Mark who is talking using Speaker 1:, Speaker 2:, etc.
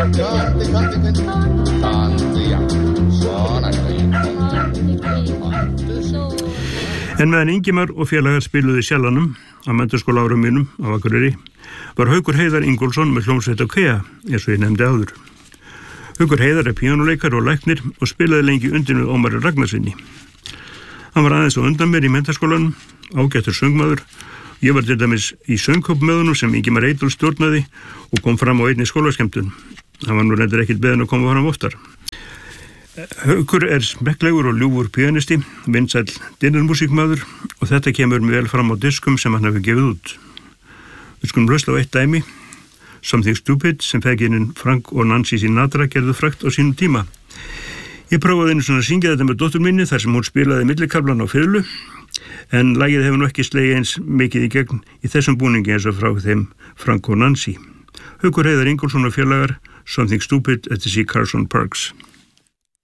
Speaker 1: En meðan Ingimar og félagar spiluðu í Sjallanum á menntaskóla árum mínum á Akureyri var Haukur Heiðar Ingólfsson með hljómsveit á Kea, eins og ég nefndi áður. Haukur Heiðar er píanóleikari og læknir og spilaði lengi undir með Ómari Ragnarsinni. Hann var aðeins á undan mér í menntaskólanum, ágættur söngmaður. Ég var til dæmis í söngkóp með honum sem Ingimar Eydal stjórnaði og kom fram á einni skólaskemmtun. Hann var nú reyndar ekkert beðinn að koma fram oftar. Haukur er smekklegur og ljúfur píanisti, vinsæll dinnermúsíkmaður og þetta kemur vel fram á diskum sem hann hefur gefið út. Við skulum hlusta á eitt dæmi, Something Stupid, sem feðginin Frank og Nancy Sinatra gerðu frægt á sínum tíma. Ég prófaði einu svona að syngja þetta með dóttur minni þar sem hún spilaði millikaflan á fiðlu, en lagið hefur nú ekki slegið eins mikið í gegn í þessum búningi eins og frá þeim Frank og Nancy. Haukur Heiðar Ingólfsson og félagar, Something Stupid eftir C. Carson Parks.